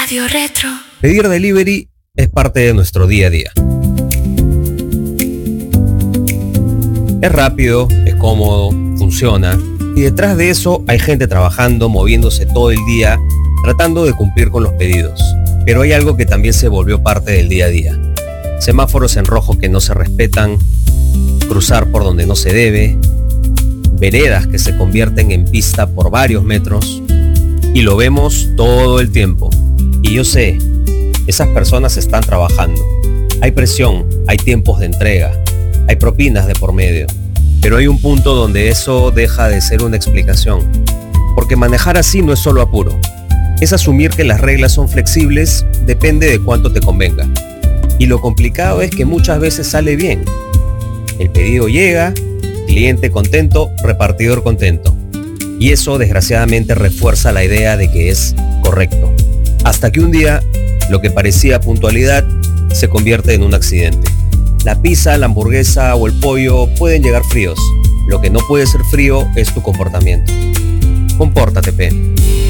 Radio Retro. Pedir delivery es parte de nuestro día a día. Es rápido, es cómodo, funciona, y detrás de eso hay gente trabajando, moviéndose todo el día, tratando de cumplir con los pedidos. Pero hay algo que también se volvió parte del día a día. Semáforos en rojo que no se respetan, cruzar por donde no se debe, veredas que se convierten en pista por varios metros, y lo vemos todo el tiempo. Y yo sé, esas personas están trabajando. Hay presión, hay tiempos de entrega, hay propinas de por medio. Pero hay un punto donde eso deja de ser una explicación. Porque manejar así no es solo apuro. Es asumir que las reglas son flexibles, depende de cuánto te convenga. Y lo complicado es que muchas veces sale bien. El pedido llega, cliente contento, repartidor contento. Y eso desgraciadamente refuerza la idea de que es correcto. Hasta que un día, lo que parecía puntualidad se convierte en un accidente. La pizza, la hamburguesa o el pollo pueden llegar fríos. Lo que no puede ser frío es tu comportamiento. Compórtate, P.